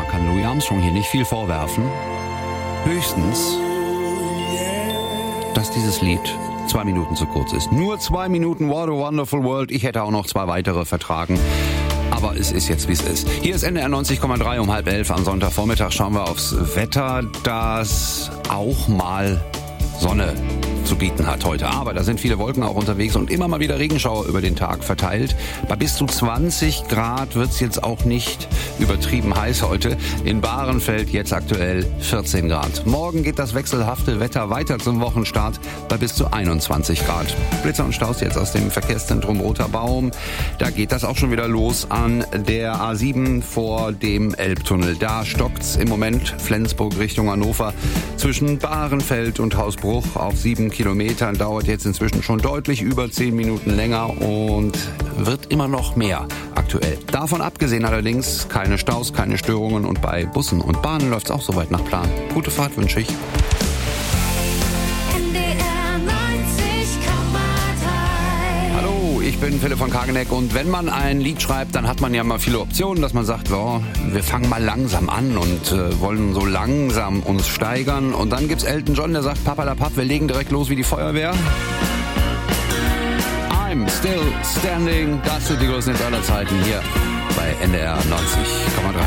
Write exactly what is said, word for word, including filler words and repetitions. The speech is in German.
kann Louis Armstrong hier nicht viel vorwerfen. Höchstens, dass dieses Lied zwei Minuten zu kurz ist. Nur zwei Minuten, What a Wonderful World. Ich hätte auch noch zwei weitere vertragen. Aber es ist jetzt, wie es ist. Hier ist N D R neunzig Komma drei um halb elf am Sonntagvormittag. Schauen wir aufs Wetter, das auch mal Sonne zu bieten hat heute. Aber da sind viele Wolken auch unterwegs und immer mal wieder Regenschauer über den Tag verteilt. Bei bis zu zwanzig Grad wird's jetzt auch nicht übertrieben heiß heute. In Bahrenfeld jetzt aktuell vierzehn Grad. Morgen geht das wechselhafte Wetter weiter zum Wochenstart bei bis zu einundzwanzig Grad. Blitzer und Staus jetzt aus dem Verkehrszentrum Roter Baum. Da geht das auch schon wieder los an der A sieben vor dem Elbtunnel. Da stockt's im Moment Flensburg Richtung Hannover zwischen Bahrenfeld und Hausbruch auf sieben Kilometern. Dauert jetzt inzwischen schon deutlich über zehn Minuten länger und wird immer noch mehr aktuell. Davon abgesehen allerdings keine Staus, keine Störungen und bei Bussen und Bahnen läuft's auch soweit nach Plan. Gute Fahrt wünsche ich. Hallo, ich bin Philipp von Kageneck und wenn man ein Lied schreibt, dann hat man ja mal viele Optionen, dass man sagt, oh, wir fangen mal langsam an und äh, wollen so langsam uns steigern. Und dann gibt's Elton John, der sagt, papalapap, wir legen direkt los wie die Feuerwehr. I'm still standing, das sind die größten Hits aller Zeiten hier bei N D R neunzig Komma drei.